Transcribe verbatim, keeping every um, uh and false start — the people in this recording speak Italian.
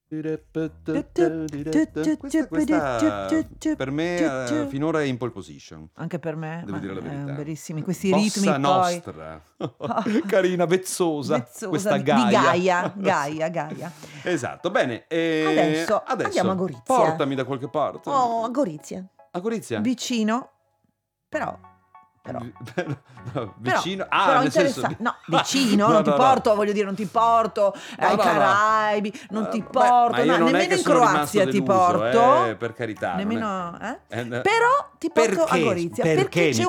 Questa, questa per me eh, finora è in pole position. Anche per me, Devo ma dire la verità. è bellissimi questi Bossa ritmi poi. nostra. Carina, vezzosa, Vezzosa, questa di, di Gaia. Gaia, Gaia, Gaia. Esatto, bene. E Adesso, adesso andiamo a Gorizia. portami da qualche parte. Oh, a Gorizia. A Gorizia? Vicino, però, però. Vicino, però, ah, però nel senso interessa- no, vicino, No, non ti no, no. porto, voglio dire, non ti porto No, ai no, no. Caraibi, non Eh, ti beh, porto, ma io no, non è nemmeno che in sono Croazia rimasto ti deluso, porto. eh, per carità, non è- Nemmeno, eh? Eh, no. Però ti porto a Perché? Gorizia Perché perché mi c'è